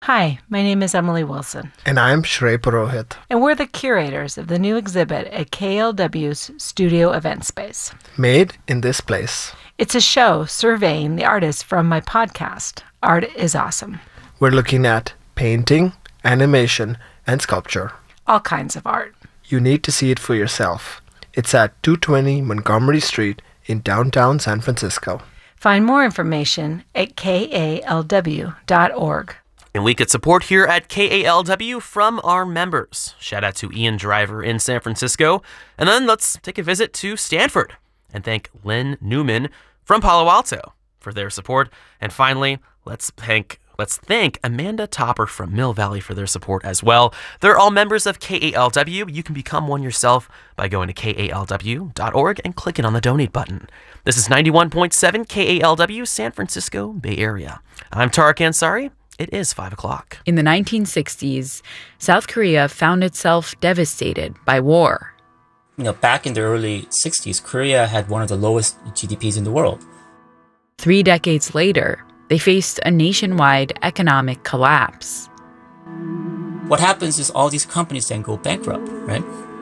Hi, my name is Emily Wilson. And I'm Shrey Purohit. And we're the curators of the new exhibit at KALW's Studio Event Space. Made in this place. It's a show surveying the artists from my podcast, Art is Awesome. We're looking at painting, animation, and sculpture. All kinds of art. You need to see it for yourself. It's at 220 Montgomery Street in downtown San Francisco. Find more information at kalw.org. And we get support here at KALW from our members. Shout out to Ian Driver in San Francisco. And then let's take a visit to Stanford and thank Lynn Newman from Palo Alto for their support. And finally, let's thank Amanda Topper from Mill Valley for their support as well. They're all members of KALW. You can become one yourself by going to kalw.org and clicking on the donate button. This is 91.7 KALW, San Francisco Bay Area. I'm Tariq Ansari. It is 5 o'clock. In the 1960s, South Korea found itself devastated by war. Back in the early 60s, Korea had one of the lowest GDPs in the world. 3 decades later, they faced a nationwide economic collapse. What happens is all these companies then go bankrupt, right?